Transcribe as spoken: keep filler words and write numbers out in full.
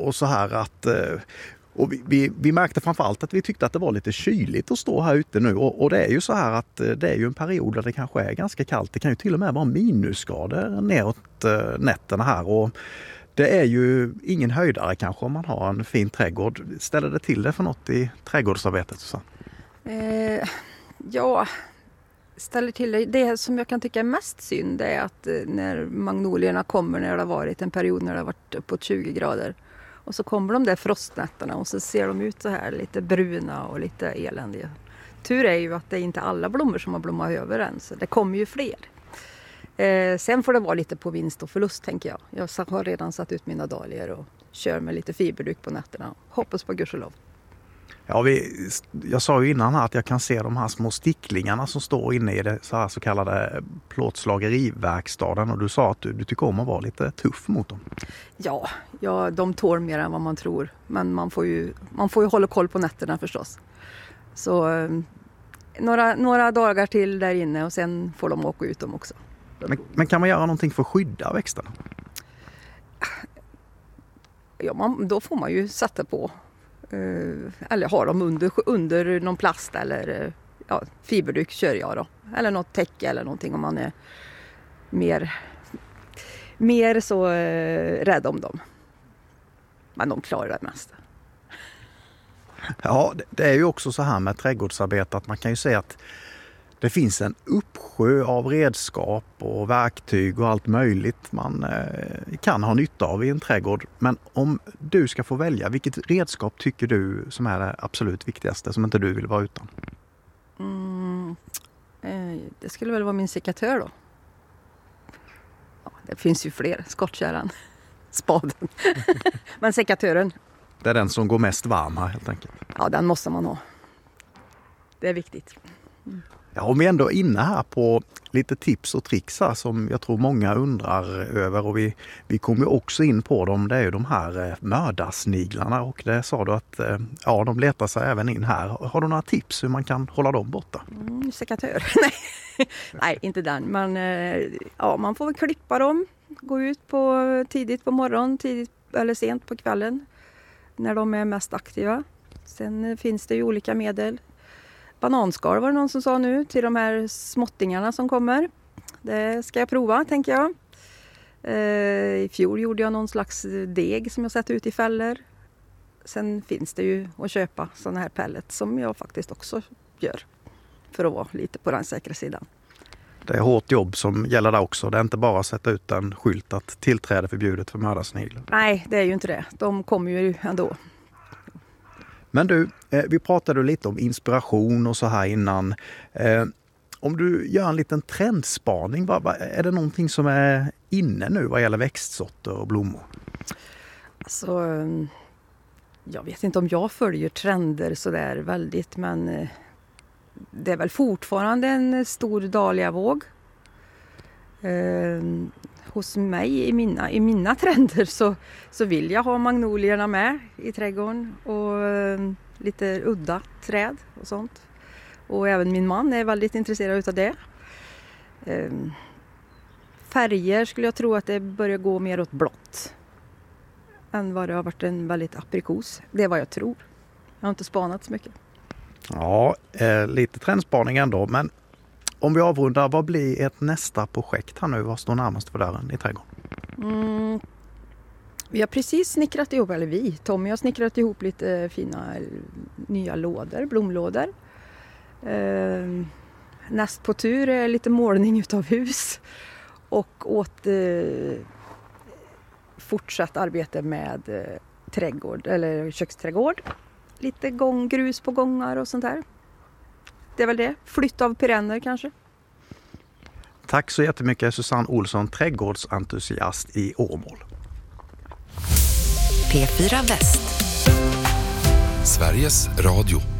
och så här att... Och vi, vi, vi märkte framförallt att vi tyckte att det var lite kyligt att stå här ute nu. Och, och det är ju så här att det är ju en period där det kanske är ganska kallt. Det kan ju till och med vara minusgrader neråt äh, nätterna här. Och det är ju ingen höjdare kanske om man har en fin trädgård. Ställer det till det för något i trädgårdsarbetet, Susanne? Eh, ja, ställer till det. Det som jag kan tycka är mest synd är att när magnolierna kommer när det har varit en period när det har varit uppåt tjugo grader. Och så kommer de där frostnätterna och så ser de ut så här lite bruna och lite eländiga. Tur är ju att det är inte alla blommor som har blommat över än, så det kommer ju fler. Eh, sen får det vara lite på vinst och förlust, tänker jag. Jag har redan satt ut mina dahlior och kör med lite fiberduk på nätterna. Hoppas på gudskelov. Ja, vi, jag sa ju innan här att jag kan se de här små sticklingarna som står inne i det så, här så kallade plåtslageriverkstaden, och du sa att du, du tycker om att vara lite tuff mot dem. Ja, ja, de tår mer än vad man tror, men man får ju, man får ju hålla koll på nätterna förstås. Så eh, några, några dagar till där inne och sen får de åka ut dem också. Men, men kan man göra någonting för att skydda växterna? Ja, man, då får man ju sätta på. Uh, eller ha dem under, under någon plast eller uh, ja, fiberduk kör jag då. Eller något täcke eller någonting om man är mer, mer så uh, rädd om dem. Men de klarar det mesta. Ja, det är ju också så här med trädgårdsarbete att man kan ju säga att det finns en uppsjö av redskap och verktyg och allt möjligt man eh, kan ha nytta av i en trädgård. Men om du ska få välja, vilket redskap tycker du som är det absolut viktigaste som inte du vill vara utan? Mm, eh, det skulle väl vara min sekatör då. Ja, det finns ju fler, skottkärran, spaden. Men sekatören. Det är den som går mest varm här helt enkelt. Ja, den måste man ha. Det är viktigt. Mm. Ja, om vi ändå är inne här på lite tips och tricks här som jag tror många undrar över, och vi, vi kommer också in på dem, det är ju de här mördarsniglarna, och det sa du att ja, de letar sig även in här. Har du några tips hur man kan hålla dem borta? Mm, sekatör. Nej. Nej, inte den. Men ja, man får väl klippa dem, gå ut på, tidigt på morgonen, tidigt eller sent på kvällen när de är mest aktiva. Sen finns det ju olika medel. Bananskal var det någon som sa nu till de här småttingarna som kommer. Det ska jag prova, tänker jag. Eh, I fjol gjorde jag någon slags deg som jag satte ut i fällor. Sen finns det ju att köpa sådana här pellet som jag faktiskt också gör. För att vara lite på den säkra sidan. Det är hårt jobb som gäller där också. Det är inte bara att sätta ut en skylt att tillträde förbjudet för mördarsniglar. Nej, det är ju inte det. De kommer ju ändå. Men du, vi pratade lite om inspiration och så här innan. Eh, om du gör en liten trendspaning, vad, vad, är det någonting som är inne nu vad gäller växtsorter och blommor? Alltså, jag vet inte om jag följer trender så där väldigt, men det är väl fortfarande en stor dahliavåg. Eh, hos mig i mina, i mina trender så, så vill jag ha magnolierna med i trädgården och eh, lite udda träd och sånt. Och även min man är väldigt intresserad av det. Eh, färger skulle jag tro att det börjar gå mer åt blått än vad det har varit en väldigt aprikos. Det är vad jag tror. Jag har inte spanat så mycket. Ja, eh, lite trendspaning ändå, men om vi avrundar, vad blir ett nästa projekt här nu? Vad står närmast för dörren i trädgården? Mm, vi har precis snickrat ihop, eller vi, Tommy har snickrat ihop lite fina nya lådor, blomlådor. Eh, näst på tur är lite målning utav hus och åt eh, fortsatt arbete med eh, trädgård, eller köksträdgård. Lite gång, grus på gångar och sånt här. Det är väl det. Flytt av perenner kanske. Tack så jättemycket Susanne Olsson, trädgårdsentusiast i Åmål. P fyra Väst. Sveriges Radio.